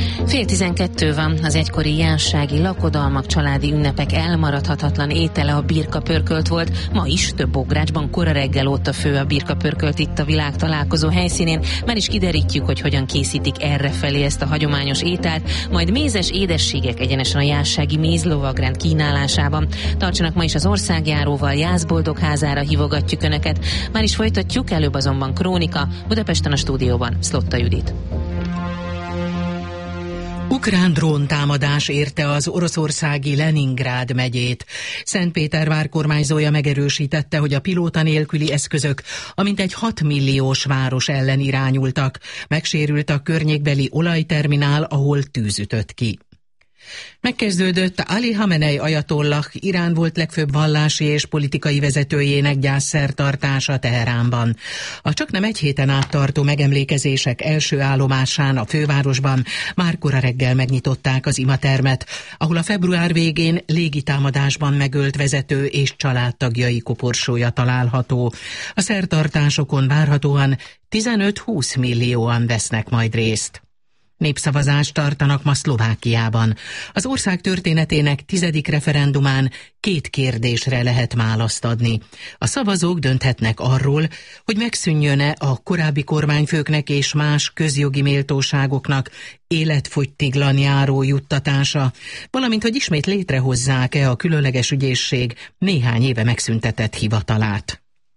10:12 van, az egykori jászsági lakodalmak, családi ünnepek elmaradhatatlan étele a birkapörkölt volt. Ma is több bográcsban kora reggel óta fő a birkapörkölt itt a világ találkozó helyszínén. Már is kiderítjük, hogy hogyan készítik errefelé ezt a hagyományos ételt, majd mézes édességek egyenesen a jászsági mézlovagrend kínálásában. Tartsanak ma is az országjáróval, Jászboldogházára hívogatjuk Önöket. Már is folytatjuk, előbb azonban krónika, Budapesten a stúdióban Szlotta Judit. Ukrán dróntámadás érte az oroszországi Leningrád megyét. Szentpétervár kormányzója megerősítette, hogy a pilóta nélküli eszközök a mintegy 6 milliós város ellen irányultak. Megsérült a környékbeli olajterminál, ahol tűz ütött ki. Megkezdődött Ali Hamenei ajatollah, Irán volt legfőbb vallási és politikai vezetőjének gyászszertartása Teheránban. A csaknem egy héten át tartó megemlékezések első állomásán a fővárosban már kora reggel megnyitották az imatermet, ahol a február végén légitámadásban megölt vezető és családtagjai koporsója található. A szertartásokon várhatóan 15-20 millióan vesznek majd részt. Népszavazást tartanak ma Szlovákiában. Az ország történetének 10. referendumán 2 kérdésre lehet választ adni. A szavazók dönthetnek arról, hogy megszűnjön-e a korábbi kormányfőknek és más közjogi méltóságoknak életfogytiglan járó juttatása, valamint hogy ismét létrehozzák-e a különleges ügyészség néhány éve megszüntetett hivatalát.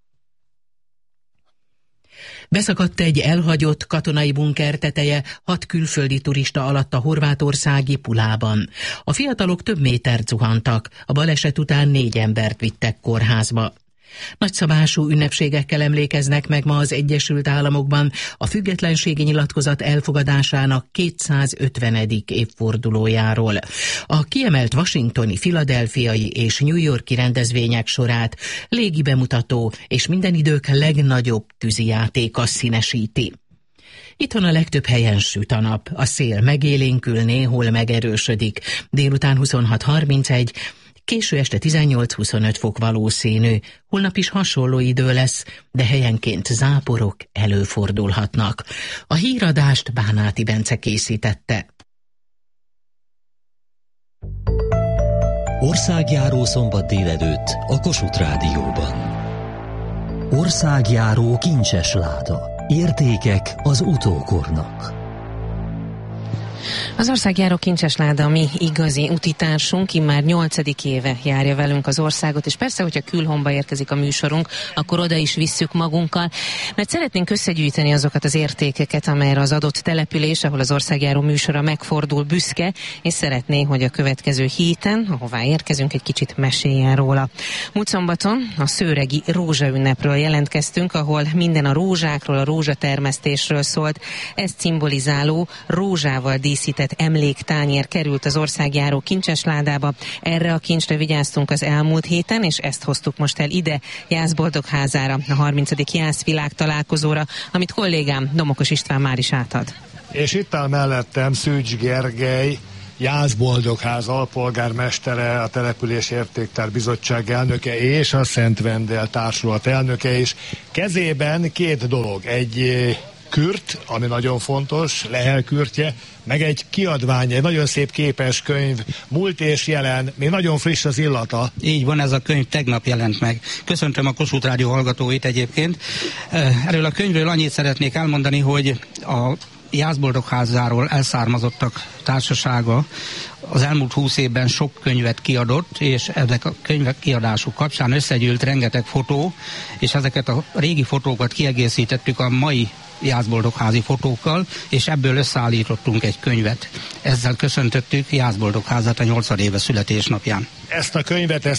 Beszakadt egy elhagyott katonai bunker teteje 6 külföldi turista alatt a horvátországi Pulában. A fiatalok több métert zuhantak, a baleset után 4 embert vittek kórházba. Nagyszabású ünnepségekkel emlékeznek meg ma az Egyesült Államokban a függetlenségi nyilatkozat elfogadásának 250. évfordulójáról. A kiemelt washingtoni, philadelphiai és New Yorki rendezvények sorát légi bemutató és minden idők legnagyobb tűzijátéka színesíti. Itthon a legtöbb helyen süt a nap, a szél megélénkül, néhol megerősödik. Délután 26-31, késő este 18-25 fok valószínű. Holnap is hasonló idő lesz, de helyenként záporok előfordulhatnak. A híradást Bánáti Bence készítette. Országjáró szombat délelőtt a Kossuth Rádióban. Országjáró kincses láda. Értékek az utókornak. Az országjáró kincsesláda a mi igazi utitársunk, immár 8. éve járja velünk az országot, és persze, hogyha külhomba érkezik a műsorunk, akkor oda is visszük magunkkal, mert szeretnénk összegyűjteni azokat az értékeket, amelyre az adott település, ahol az országjáró műsora megfordul, büszke, és szeretné, hogy a következő héten, ahová érkezünk, egy kicsit meséljen róla. Múlt szombaton a szőregi rózsaünnepről jelentkeztünk, ahol minden a rózsákról, a rózsatermesztésről szólt. Ezt szimbolizáló rózsával díszített emléktányér került az országjáró kincsesládába. Erre a kincsre vigyáztunk az elmúlt héten, és ezt hoztuk most el ide, Jászboldogházára, a 30. Jász világtalálkozóra, amit kollégám Domokos István már is átad. És itt áll mellettem Szűcs Gergely, Jászboldogház alpolgármestere, a Település Értéktár Bizottság elnöke és a Szent Vendel Társulat elnöke is. Kezében 2 dolog, egy kürt, ami nagyon fontos, Lehel kürtje, meg egy kiadvány, egy nagyon szép képes könyv, múlt és jelen, még nagyon friss az illata. Így van, ez a könyv tegnap jelent meg. Köszöntöm a Kossuth Rádió hallgatóit egyébként. Erről a könyvről annyit szeretnék elmondani, hogy a Jászboldogházáról elszármazottak társasága az elmúlt 20 évben sok könyvet kiadott, és ezek a könyvek kiadásuk kapcsán összegyűlt rengeteg fotó, és ezeket a régi fotókat kiegészítettük a mai jászboldogházi fotókkal, és ebből összeállítottunk egy könyvet. Ezzel köszöntöttük Jászboldogházat a 80 éve születésnapján. Ezt a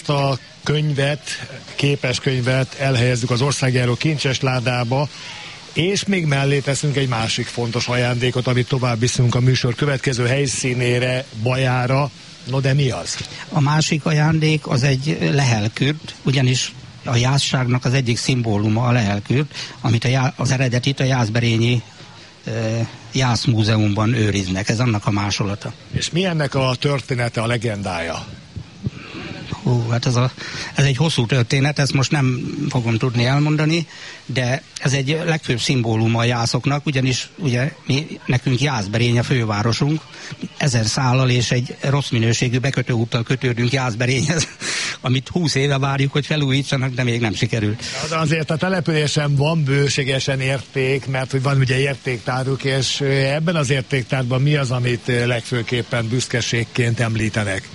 könyvet, képes könyvet elhelyezzük az országjáró kincsesládába, és még mellé teszünk egy másik fontos ajándékot, amit tovább viszünk a műsor következő helyszínére, Bajára. No de mi az? A másik ajándék az egy lehelkürt, ugyanis a jászságnak az egyik szimbóluma a lehelkürt, amit az eredetit a Jászberényi Jász Múzeumban őriznek. Ez annak a másolata. És mi ennek a története, a legendája? Hát ez egy hosszú történet, ezt most nem fogom tudni elmondani, de ez egy legfőbb szimbóluma a jászoknak, ugyanis ugye nekünk Jászberény a fővárosunk, 1000 szállal és egy rossz minőségű bekötőúttal kötődünk Jászberényhez, amit 20 éve várjuk, hogy felújítsanak, de még nem sikerült. De azért a településen van bőségesen érték, mert hogy van ugye értéktáruk, és ebben az értéktárban mi az, amit legfőképpen büszkeségként említenek?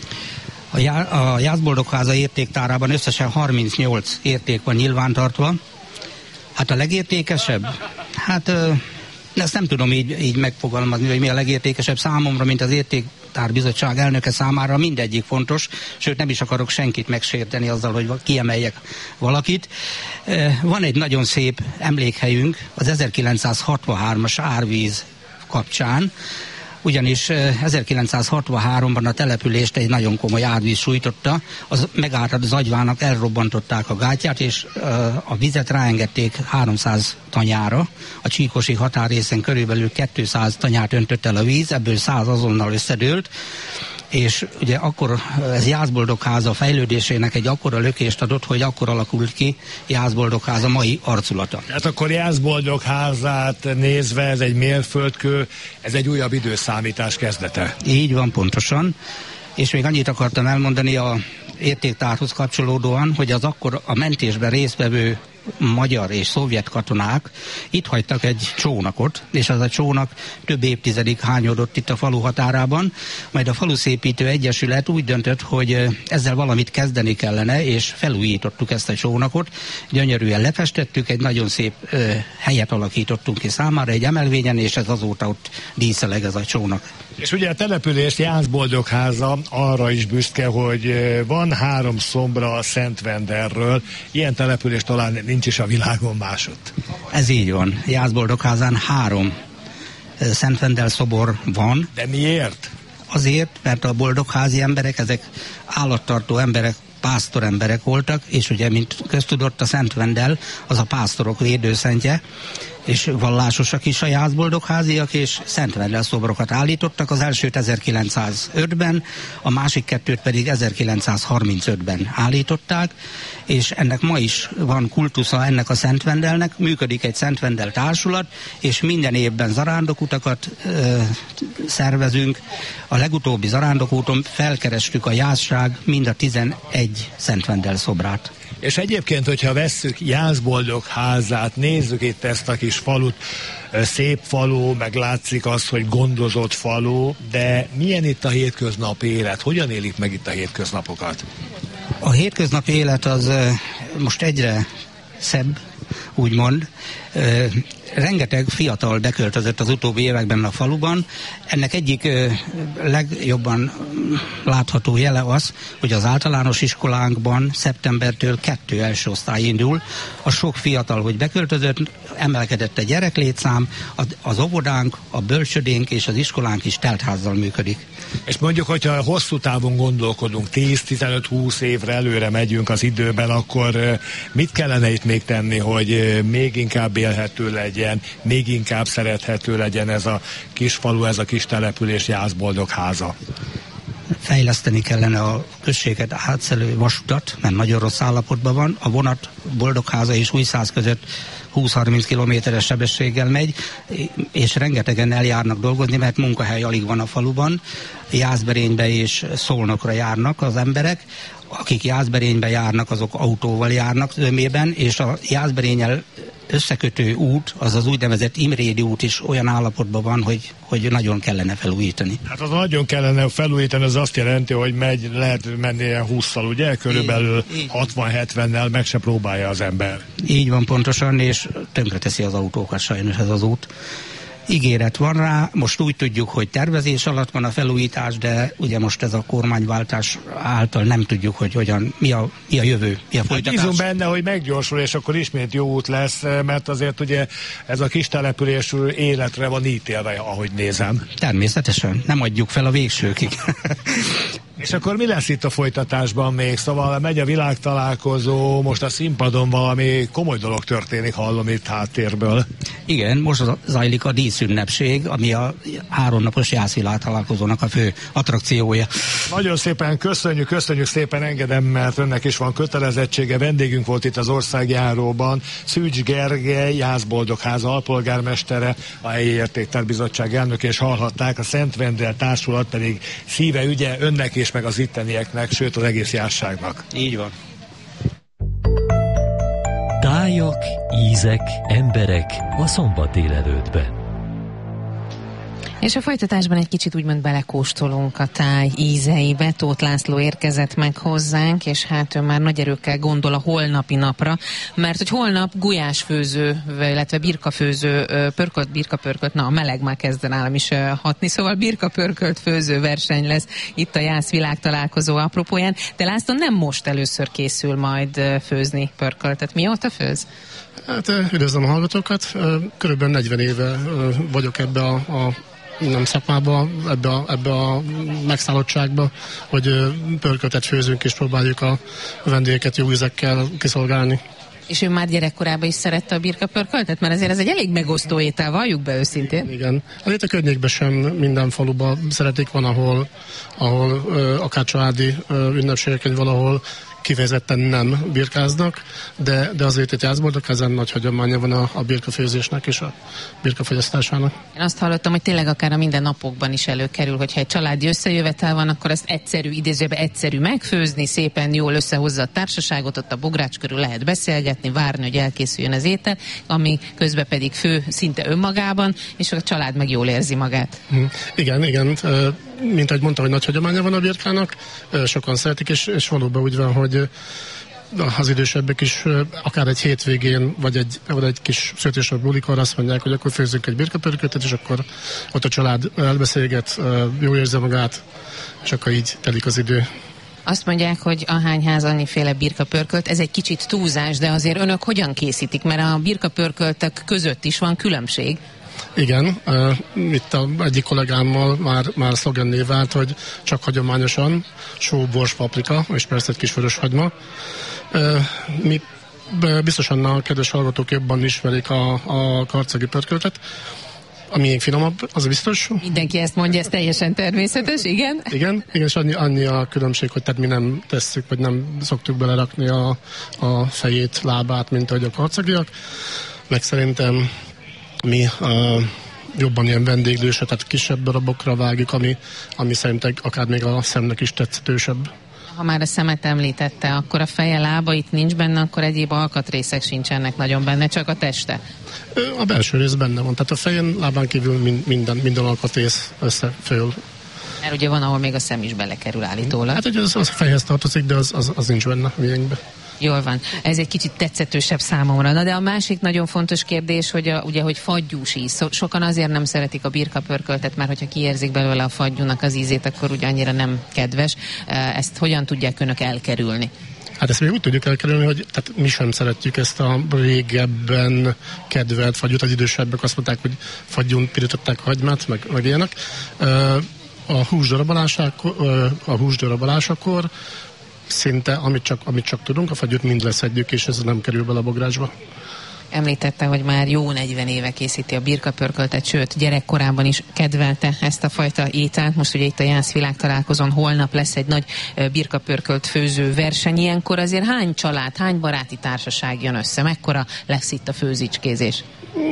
A Jászboldogháza értéktárában összesen 38 érték van nyilvántartva. Hát a legértékesebb? Hát ezt nem tudom így megfogalmazni, hogy mi a legértékesebb számomra, mint az értéktárbizottság elnöke számára, mindegyik fontos, sőt nem is akarok senkit megsérteni azzal, hogy kiemeljek valakit. Van egy nagyon szép emlékhelyünk az 1963-as árvíz kapcsán, ugyanis 1963-ban a települést egy nagyon komoly árvíz sújtotta, az megállt az agyvának, elrobbantották a gátját, és a vizet ráengedték 300 tanyára. A csíkosi határrészen körülbelül 200 tanyát öntött el a víz, ebből 100 azonnal összedőlt, és ugye akkor ez Jászboldogháza fejlődésének egy akkora lökést adott, hogy akkor alakult ki Jászboldogháza mai arculata. Hát akkor Jászboldogházát nézve ez egy mérföldkő, ez egy újabb időszámítás kezdete. Így van, pontosan. És még annyit akartam elmondani a értéktárhoz kapcsolódóan, hogy az akkor a mentésben résztvevő magyar és szovjet katonák itt hagytak egy csónakot, és az a csónak több évtizedig hányódott itt a falu határában, majd a Faluszépítő Egyesület úgy döntött, hogy ezzel valamit kezdeni kellene, és felújítottuk ezt a csónakot, gyönyörűen lefestettük, egy nagyon szép helyet alakítottunk ki számára egy emelvényen, és ez azóta ott díszeleg ez a csónak. És ugye a település Jászboldogháza arra is büszke, hogy van 3 szombra a Szentvenderről, ilyen település talán nincs is a világon másutt. Ez így van. Jászboldogházán 3 Szentvendel szobor van. De miért? Azért, mert a boldogházi emberek, ezek állattartó emberek, pásztoremberek voltak, és ugye, mint köztudott, a Szentvendel az a pásztorok védőszentje, és vallásosak is a jászboldogháziak, és Szentvendel szobrokat állítottak, az elsőt 1905-ben, a másik 2-t pedig 1935-ben állították, és ennek ma is van kultusza ennek a Szentvendelnek, működik egy Szentvendel társulat, és minden évben zarándokutakat szervezünk. A legutóbbi zarándokúton felkerestük a jászság mind a 11 Szentvendel szobrát. És egyébként, hogyha vesszük Jászboldogházát, nézzük itt ezt a kis falut, szép falu, meg látszik az, hogy gondozott falu, de milyen itt a hétköznapi élet? Hogyan élik meg itt a hétköznapokat? A hétköznapi élet az most egyre szebb, úgymond. Rengeteg fiatal beköltözött az utóbbi években a faluban. Ennek egyik legjobban látható jele az, hogy az általános iskolánkban szeptembertől 2 első osztály indul. A sok fiatal, hogy beköltözött, emelkedett a gyereklétszám, az óvodánk, a bölcsödénk és az iskolánk is teltházzal működik. És mondjuk, hogyha hosszú távon gondolkodunk, 10-15-20 évre előre megyünk az időben, akkor mit kellene itt még tenni, hogy még inkább élhető legyen, még inkább szerethető legyen ez a kis falu, ez a kis település Jászboldogháza? Fejleszteni kellene a községet átszelő vasutat, mert nagyon rossz állapotban van. A vonat Boldogháza és Újszász között 20-30 kilométeres sebességgel megy, és rengetegen eljárnak dolgozni, mert munkahely alig van a faluban. Jászberénybe és Szolnokra járnak az emberek. Akik Jászberénybe járnak, azok autóval járnak zömében, és a Jászberénnyel összekötő út, az az úgynevezett Imrédi út is olyan állapotban van, hogy nagyon kellene felújítani. Hát az nagyon kellene felújítani, az azt jelenti, hogy lehet menni ilyen 20-szal, ugye? Körülbelül 60-70-nel meg se próbálja az ember. Így van pontosan, és tönkreteszi az autókat sajnos ez az út. Ígéret van rá, most úgy tudjuk, hogy tervezés alatt van a felújítás, de ugye most ez a kormányváltás által nem tudjuk, hogy hogyan, mi a jövő, mi a folytatás. Bízunk benne, hogy meggyorsul, és akkor ismét jó út lesz, mert azért ugye ez a kis településű életre van ítélve, ahogy nézem. Természetesen, nem adjuk fel a végsőkig. És akkor mi lesz itt a folytatásban még? Szóval megy a világtalálkozó, most a színpadon valami komoly dolog történik, hallom itt háttérből. Igen, most zajlik a díszünnepség, ami a 3 napos jászvilágtalálkozónak a fő attrakciója. Nagyon szépen köszönjük szépen, engedem, mert önnek is van kötelezettsége. Vendégünk volt itt az Országjáróban Szűcs Gergely, Jászboldogháza alpolgármestere, a helyi értéktárbizottság elnök, és hallhatták, a Szent Vendel Társulat pedig szíve ügye önnek és meg az ittenieknek, sőt az egész Jászságnak. Így van. Tájak, ízek, emberek a szombat délelőttben. És a folytatásban egy kicsit úgymond belekóstolunk a táj ízeibe. Tóth László érkezett meg hozzánk, és hát ő már nagy erőkkel gondol a holnapi napra, mert hogy holnap gulyásfőző, illetve birkafőző, birkapörkölt, na a meleg már kezd nálam is hatni, szóval birkapörkölt főző verseny lesz itt a Jász világtalálkozó apropóján. De László nem most először készül majd főzni pörköltet. Mióta főz? Hát üdvözlöm a hallgatókat. Körülbelül 40 éve vagyok ebbe a nem szakmába, ebbe a megszállottságba, hogy pörköltet főzünk és próbáljuk a vendégeket jó ízekkel kiszolgálni. És ő már gyerekkorában is szerette a birkapörköltet? Mert azért ez egy elég megosztó étel, valljuk be őszintén. Igen. Azért a környékben sem minden faluban szeretik, van, ahol akár családi ünnepségeken valahol kifejezetten nem birkáznak, de azért itt Jászboldogházen nagy hagyománya van a birkafőzésnek és a birkafogyasztásának. Én azt hallottam, hogy tényleg akár a mindennapokban is előkerül, hogyha egy családi összejövetel van, akkor ezt idézőben egyszerű megfőzni, szépen jól összehozza a társaságot, ott a bogrács körül lehet beszélgetni, várni, hogy elkészüljön az étel, ami közben pedig fő szinte önmagában, és a család meg jól érzi magát. Igen. Mint ahogy mondta, hogy nagy hagyománya van a birkának, sokan szeretik, és valóban úgy van, hogy az idősebbek is akár egy hétvégén, vagy egy kis születésnap bulikor azt mondják, hogy akkor főzzünk egy birkapörköltet, és akkor ott a család elbeszélget, jól érzi magát, és akkor így telik az idő. Azt mondják, hogy ahány ház annyiféle birkapörkölt, ez egy kicsit túlzás, de azért önök hogyan készítik? Mert a birkapörköltek között is van különbség. Igen, itt egyik kollégámmal már szlogenné vált, hogy csak hagyományosan, só, bors, paprika, és persze egy kis vöröshagyma. Mi biztosan a kedves hallgatók jobban ismerik a karcagi pörköltet, ami finomabb, az biztos. Mindenki ezt mondja, ez teljesen természetes, igen? Igen, és annyi a különbség, hogy tehát mi nem tesszük, vagy nem szoktuk belerakni a fejét, lábát, mint ahogy a karcagiak. Meg szerintem mi jobban ilyen vendéglősre, tehát kisebb darabokra vágjuk, ami szerintem akár még a szemnek is tetszetősebb. Ha már a szemet említette, akkor a feje, lába itt nincs benne, akkor egyéb alkatrészek sincsenek nagyon benne, csak a teste. A belső rész benne van, tehát a fejen, lábán kívül minden alkatrész összeföl. Mert ugye van, ahol még a szem is belekerül állítólag. Hát ugye az a fejhez tartozik, de az nincs benne a miénkben. Jól van. Ez egy kicsit tetszetősebb számomra. Na de a másik nagyon fontos kérdés, hogy fagyús íz. Sokan azért nem szeretik a birkapörköltet, mert hogyha kiérzik belőle a fagyúnak az ízét, akkor úgy annyira nem kedves. Ezt hogyan tudják önök elkerülni? Hát ezt mi úgy tudjuk elkerülni, hogy tehát mi sem szeretjük ezt a régebben kedvelt fagyút. Az idősebbek azt mondták, hogy fagyún pirították a hagymát, meg ilyenek. A húsdarabolásakor szinte, amit csak tudunk, a fagyút mind leszedjük, és ez nem kerül bele a bográcsba. Említette, hogy már jó 40 éve készíti a birkapörköltet, sőt, gyerekkorában is kedvelte ezt a fajta ételt. Most ugye itt a Jász világtalálkozón holnap lesz egy nagy birkapörkölt főző verseny. Ilyenkor azért hány család, hány baráti társaság jön össze? Mekkora lesz itt a főzicskézés?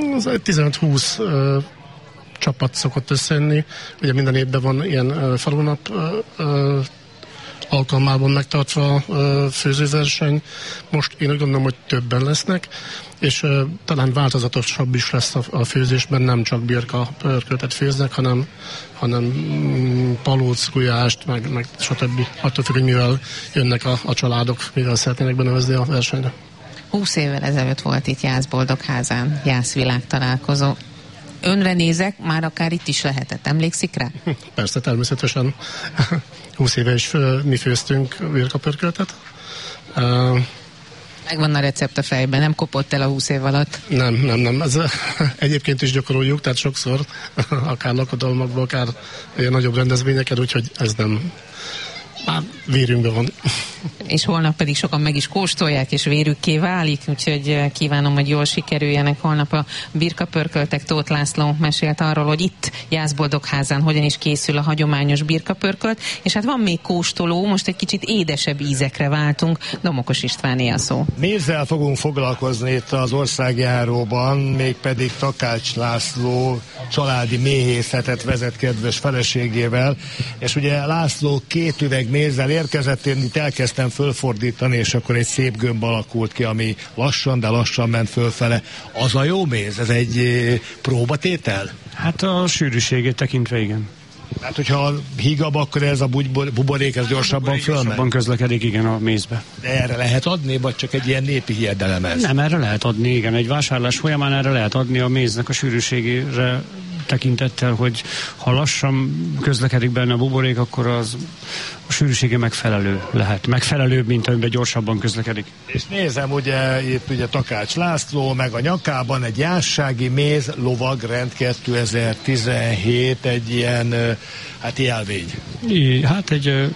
15-20 csapat szokott összejönni. Ugye minden évben van ilyen falunap alkalmában megtartva a főzőverseny. Most én úgy gondolom, hogy többen lesznek, és talán változatosabb is lesz a főzésben, nem csak birkapörköltet főznek, hanem palóc, gulyást, meg stb. Attól függ, hogy mivel jönnek a családok, mivel szeretnének benevezni a versenyre. 20 évvel ezelőtt volt itt Jászboldogházán Jász világtalálkozó. Önre nézek, már akár itt is lehetett. Emlékszik rá? Persze, természetesen. 20 éve is mi főztünk birkapörköltet. Megvan a recept a fejben, nem kopott el a 20 év alatt? Nem. Ez egyébként is gyakoroljuk, tehát sokszor, akár lakodalmakban, akár nagyobb rendezvényeken, úgyhogy ez Már vérünkben van. És holnap pedig sokan meg is kóstolják, és vérükké válik, úgyhogy kívánom, hogy jól sikerüljenek holnap a birkapörköltek. Tóth László mesélt arról, hogy itt Jászboldogházán hogyan is készül a hagyományos birkapörkölt, és hát van még kóstoló, most egy kicsit édesebb ízekre váltunk. Domokos Istváné a szó. Mézzel fogunk foglalkozni itt az országjáróban, mégpedig Takács László családi méhészetet vezet kedves feleségével, és ugye László 2 üveg mézzel érkezett, én itt elkezdtem fölfordítani, és akkor egy szép gömb alakult ki, ami lassan, de lassan ment fölfele. Az a jó méz? Ez egy próbatétel? Hát a sűrűségét tekintve igen. Hát, hogyha hígabb, akkor ez a buborék ez gyorsabban fölmegy? Gyorsabban közlekedik, igen, a mézbe. De erre lehet adni, vagy csak egy ilyen népi hiedelem ez? Nem, erre lehet adni, igen. Egy vásárlás folyamán erre lehet adni a méznek a sűrűségére tekintettel, hogy ha lassan közlekedik benne a buborék, akkor az a sűrűsége megfelelő lehet. Megfelelőbb, mint amiben gyorsabban közlekedik. És nézem, itt ugye Takács László, meg a nyakában egy Jászsági Méz Lovagrend 2017, egy ilyen, hát jelvény. Hát egy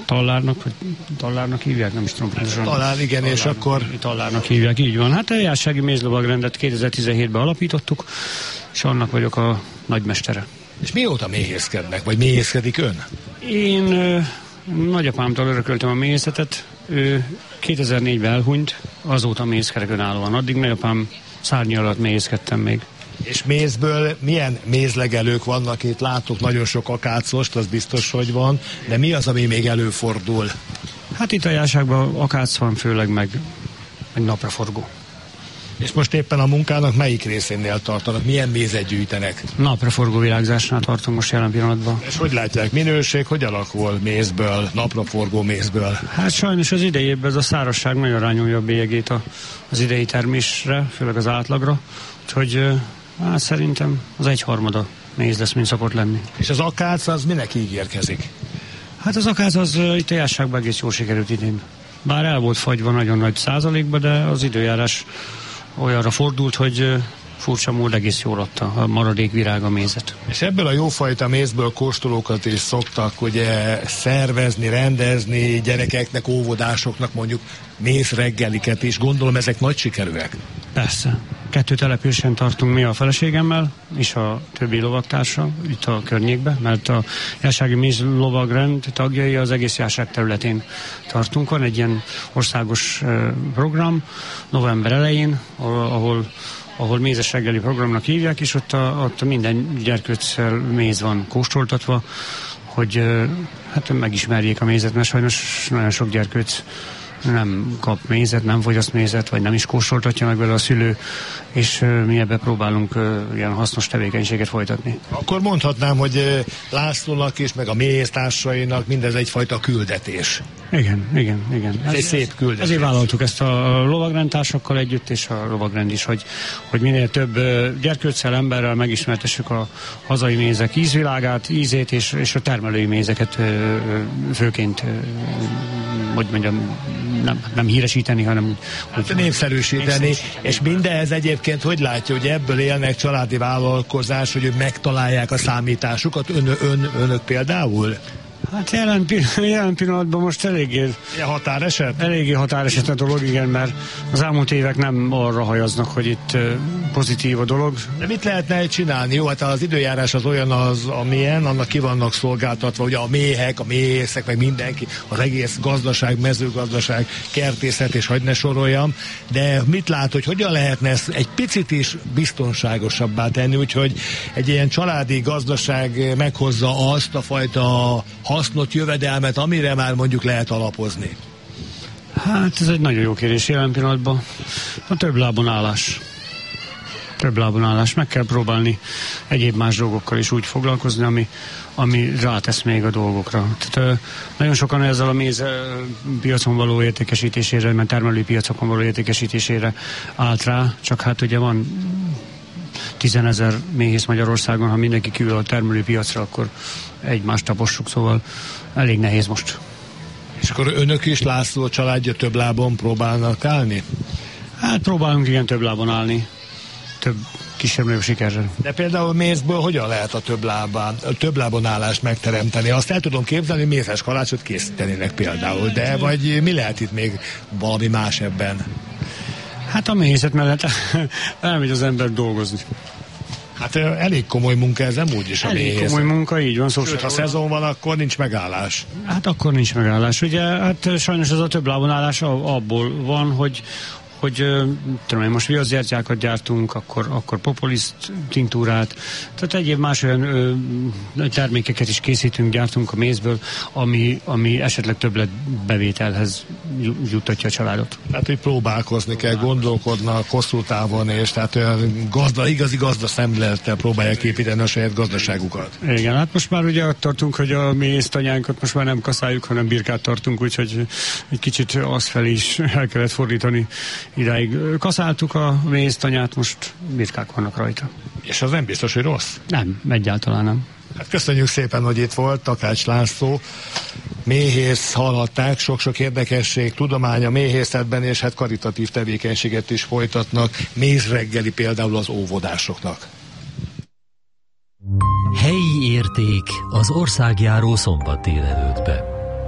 tallárnak hívják, nem is tudom pontosan. Talán igen, és akkor... Tallárnak hívják, így van. Hát a Jászsági Méz Lovagrendet 2017-ben alapítottuk, és annak vagyok a nagymestere. És mióta méhészkednek, vagy méhészkedik ön? Én nagyapámtól örököltem a méhészetet, ő 2004-ben elhunyt, azóta méhészkedek önállóan. Addig nagyapám szárnya alatt méhészkedtem még. És mézből milyen mézlegelők vannak? Itt látok nagyon sok akácost, az biztos, hogy van, de mi az, ami még előfordul? Hát itt a Jászságban akác van, főleg meg napraforgó. És most éppen a munkának melyik részénél tartanak? Milyen mézet gyűjtenek? Napraforgó virágzásnál tartunk most jelen pillanatban. És hogy látják, minőség hogy alakul mézből, napraforgó mézből? Hát sajnos az idejében ez a szárazság nagyon rányolja a bélyegét az idei termésre, főleg az átlagra. Úgyhogy hát szerintem az 1/3 méz lesz, mint szokott lenni. És az akác az minek ígérkezik? Hát az akác az itt a Jászságban egész jól sikerült idén. Bár el volt fagyva nagyon nagy százalékban, de az időjárás olyanra fordult, hogy furcsa mód egész jól adta a maradék virága mézet. És ebből a jófajta mézből kóstolókat is szoktak ugye szervezni, rendezni gyerekeknek, óvodásoknak mondjuk méz reggeliket is. Gondolom ezek nagy sikerűek. Persze. 2 településen tartunk mi a feleségemmel és a többi lovagtársa itt a környékben, mert a Jászsági Méz Lovagrend tagjai az egész Jászság területén tartunk. Van egy ilyen országos program november elején, ahol mézes reggeli programnak hívják, és ott minden gyerkőccel méz van kóstoltatva, hogy hát megismerjék a mézet, mert sajnos nagyon sok gyerkőc nem kap mézet, nem fogyaszt mézet, vagy nem is kóstoltatja meg vele a szülő, és mi ebbe próbálunk ilyen hasznos tevékenységet folytatni. Akkor mondhatnám, hogy Lászlónak is, meg a méhésztársainak mindez egyfajta küldetés. Igen. Ez egy szép küldetés. Ezért vállaltuk ezt a lovagrendtársakkal együtt, és a lovagrend is, hogy minél több gyerkőccel, emberrel megismertessük a hazai mézek ízvilágát, ízét, és a termelői mézeket főként, hogy mondjam, nem híresíteni, hanem úgy népszerűsíteni. És mindez egyébként hogy látja, hogy ebből élnek családi vállalkozás, hogy ők megtalálják a számításukat, önök például? Hát jelen pillanatban most eléggé határeset a dolog, igen, mert az elmúlt évek nem arra hajaznak, hogy itt pozitív a dolog. De mit lehetne csinálni? Jó, hát az időjárás az olyan, amilyen, annak ki vannak szolgáltatva, ugye a méhek, a méhészek, meg mindenki, az egész gazdaság, mezőgazdaság, kertészet, és hadd ne soroljam, de mit lát, hogy hogyan lehetne ezt egy picit is biztonságosabbá tenni, úgyhogy egy ilyen családi gazdaság meghozza azt a fajta hasznot, jövedelmet, amire már mondjuk lehet alapozni? Hát ez egy nagyon jó kérdés jelen pillanatban. A több lábon állás. Meg kell próbálni egyéb más dolgokkal is úgy foglalkozni, ami rátesz még a dolgokra. Tehát, nagyon sokan ezzel a méz piacon való értékesítésére, mert termelői piacokon való értékesítésére állt rá, csak hát ugye van 10 000 méhész Magyarországon, ha mindenki kiül a termelői piacra, akkor egymást tapossuk, szóval elég nehéz most. És akkor önök is, László családja több lábon próbálnak állni? Hát próbálunk igen több lábon állni. több kisebb-nagyobb sikerrel. De például mézből hogyan lehet a több lábon állást megteremteni? Azt el tudom képzelni, mézes kalácsot készítenének például, de vagy mi lehet itt még valami más ebben? Hát a méhészet mellett elmegy az ember dolgozni. Hát elég komoly munka ez, nem úgyis a méhészet. Elég komoly munka, így van. Sőt, ha szezon van, akkor nincs megállás. Hát akkor nincs megállás. Ugye, hát sajnos ez a több lábon állás abból van, hogy tudom én, most viaszgyertyákat gyártunk, akkor propolis tintúrát, tehát egyéb más olyan termékeket is készítünk, gyártunk a mézből, ami esetleg többlet bevételhez juttatja a családot. Tehát, hogy próbálkozni kell, gondolkodnak hosszú távon, és tehát igazi gazda szemlélettel próbálják építeni a saját gazdaságukat. Igen, hát most már ugye ott tartunk, hogy a méztanyánkat most már nem kaszáljuk, hanem birkát tartunk, úgyhogy egy kicsit azt felé is el kellett fordítani. Idáig kaszáltuk a méztanyát, most birkák vannak rajta. És az nem biztos, hogy rossz? Nem, egyáltalán nem. Hát köszönjük szépen, hogy itt volt Takács László, méhész, hallhatták, sok-sok érdekesség, tudomány a méhészetben, és hát karitatív tevékenységet is folytatnak, mézreggeli például az óvodásoknak. Helyi érték az országjáró szombat délelőttbe.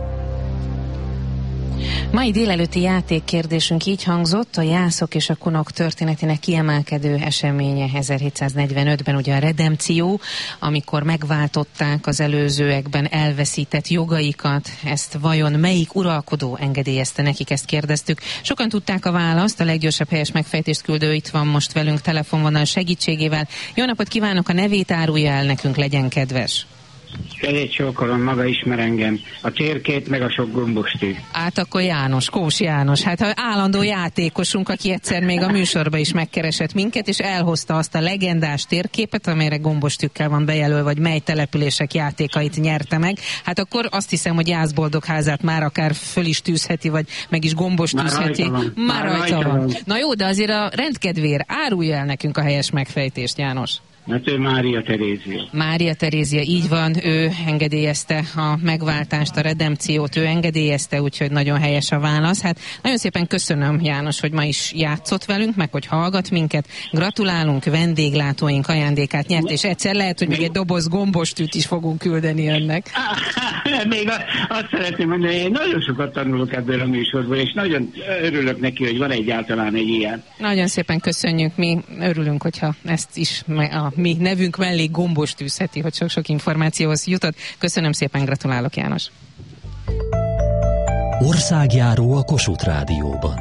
Mai délelőtti játékkérdésünk így hangzott: a jászok és a kunok történetének kiemelkedő eseménye 1745-ben ugye a redempció, amikor megváltották az előzőekben elveszített jogaikat. Ezt vajon melyik uralkodó engedélyezte nekik, ezt kérdeztük. Sokan tudták a választ, a leggyorsabb helyes megfejtést küldő itt van most velünk telefonvonal segítségével. Jó napot kívánok, a nevét árulja el nekünk, legyen kedves. Kezét csókolom, maga ismer engem. A térkét meg a sok gombostű. Hát akkor János, Kós János, hát ha állandó játékosunk, aki egyszer még a műsorba is megkeresett minket, és elhozta azt a legendás térképet, amelyre gombostükkel van bejelölve, vagy mely települések játékait nyerte meg. Hát akkor azt hiszem, hogy Jászboldogházát már akár föl is tűzheti, vagy meg is gombostűzheti. Már rajta van. Na jó, de azért a rendkedvéért árulja el nekünk a helyes megfejtést, János. Hát ő Mária Terézia. Mária Terézia, így van, ő engedélyezte a megváltást, a redempciót, ő engedélyezte, úgyhogy nagyon helyes a válasz. Hát nagyon szépen köszönöm, János, hogy ma is játszott velünk, meg hogy hallgat minket. Gratulálunk, vendéglátóink ajándékát nyert, és egyszer lehet, hogy még egy doboz gombostűt is fogunk küldeni önnek. Még azt szeretném mondani, hogy én nagyon sokat tanulok ebből a műsorból, és nagyon örülök neki, hogy van egyáltalán egy ilyen. Nagyon szépen köszönjük, mi örülünk, hogyha ezt is a mi nevünk mellé gombostűzheti, hogy sok-sok információhoz jutott. Köszönöm szépen, gratulálok, János. Országjáró a Kossuth Rádióban.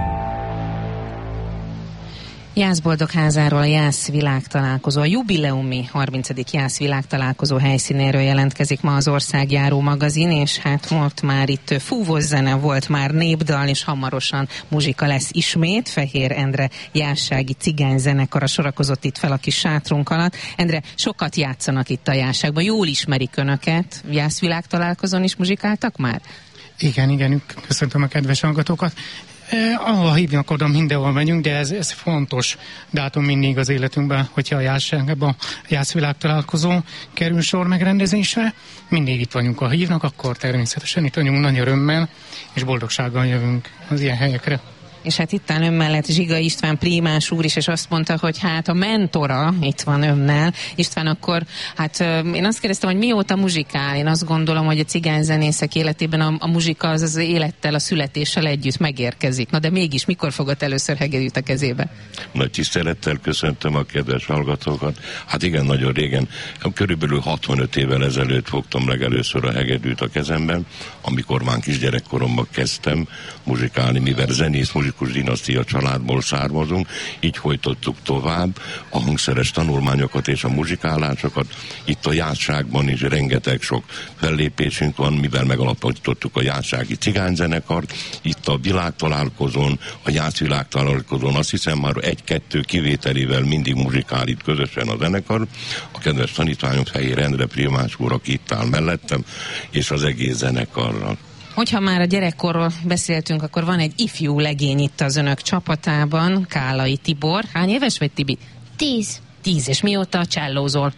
Jászboldogházáról, a Jász világtalálkozó, a jubileumi 30. Jász világtalálkozó helyszínéről jelentkezik ma az Országjáró magazin, és hát volt már itt fúvós zene, volt már népdal, és hamarosan muzsika lesz ismét. Fehér Endre jászsági cigányzenekara sorakozott itt fel a kis sátrunk alatt. Endre, sokat játszanak itt a Jászságban, jól ismerik önöket. Jász világtalálkozón is muzsikáltak már? Igen, köszöntöm a kedves hallgatókat. Ahol hívnak, oda mindenhol megyünk, de ez fontos dátum mindig az életünkben, hogyha a Jászságban a Jászvilágtalálkozó kerül sor megrendezésre. Mindig itt vagyunk, ha hívnak, akkor természetesen itt vagyunk nagy örömmel, és boldogsággal jövünk az ilyen helyekre. És hát itt áll ön mellett Zsiga István prímás úr is, és azt mondta, hogy hát a mentora itt van önnel. István, akkor hát én azt kérdeztem, hogy mióta muzsikál? Én azt gondolom, hogy a cigányzenészek életében a muzsika az élettel, a születéssel együtt megérkezik. Na de mégis, mikor fogott először hegedűt a kezébe? Nagy tisztelettel köszöntöm a kedves hallgatókat. Hát igen, nagyon régen, körülbelül 65 évvel ezelőtt fogtam legelőször a hegedűt a kezemben, amikor már kisgyerekkoromban kezdtem muzsikálni, mivel zenész muzikus dinasztia családból származunk, így folytattuk tovább a hangszeres tanulmányokat és a muzsikálásokat. Itt a Jászságban is rengeteg sok fellépésünk van, mivel megalapítottuk a jászsági cigányzenekart. Itt a világtalálkozón, a Jász világtalálkozón azt hiszem már 1-2 kivételével mindig muzsikál itt közösen a zenekar. A kedves tanítványom Fehér Endre prímás úr, aki itt áll mellettem, és az egész zenekarral. Hogyha már a gyerekkorról beszéltünk, akkor van egy ifjú legény itt az önök csapatában, Kálai Tibor. Hány éves vagy, Tibi? 10. 10, és mióta csellózol?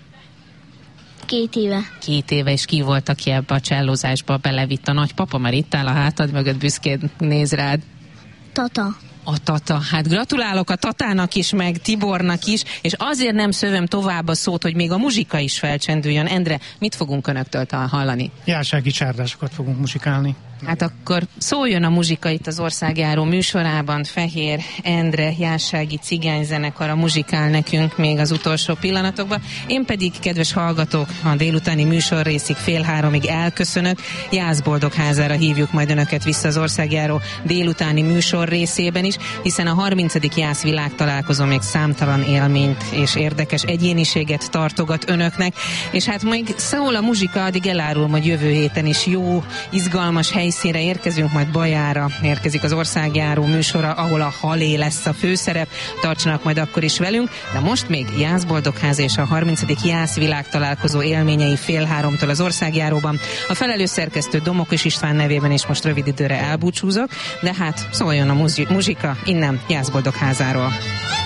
2 éve. 2 éve, és ki volt, aki ebbe a csellózásba belevitt? A nagypapa, mert itt áll a hátad mögött, büszkén néz rád. Tata. A Tata. Hát gratulálok a Tatának is, meg Tibornak is, és azért nem szövöm tovább a szót, hogy még a muzsika is felcsendüljön. Endre, mit fogunk önöktől hallani? Jársági csárdásokat fogunk muzsikálni. Hát akkor szóljon a muzsika itt az Országjáró műsorában. Fehér Endre jársági cigányzenekara muzsikál nekünk még az utolsó pillanatokban. Én pedig, kedves hallgatók, a délutáni műsorrészig 2:30 elköszönök. Jászboldogházára hívjuk majd önöket vissza az Országjáró délutáni műsor részében is, hiszen a 30. Jász világtalálkozó még számtalan élményt és érdekes egyéniséget tartogat önöknek, és hát még szól a muzsika, addig elárulom, hogy jövő héten is jó, izgalmas helyszínre érkezünk, majd Bajára érkezik az Országjáró műsora, ahol a halé lesz a főszerep, tartsanak majd akkor is velünk, de most még Jászboldogház és a 30. Jász világtalálkozó élményei 2:30 az Országjáróban. A felelős szerkesztő Domokos István nevében is most rövid időre elbúcsúzok, de hát szóljon a muzsika innen Jászboldogházáról.